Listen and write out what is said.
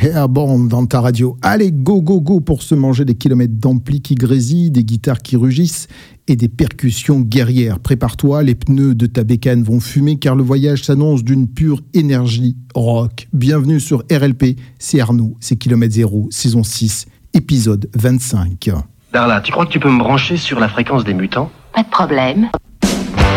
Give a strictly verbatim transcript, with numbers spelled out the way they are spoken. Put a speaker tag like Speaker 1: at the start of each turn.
Speaker 1: Airborne dans ta radio. Allez, go, go, go pour se manger des kilomètres d'ampli qui grésillent, des guitares qui rugissent et des percussions guerrières. Prépare-toi, les pneus de ta bécane vont fumer car le voyage s'annonce d'une pure énergie rock. Bienvenue sur R L P, c'est Arnaud, c'est Kilomètre Zéro, saison six, épisode vingt-cinq.
Speaker 2: Darla, tu crois que tu peux me brancher sur la fréquence des mutants ?
Speaker 3: Pas de problème.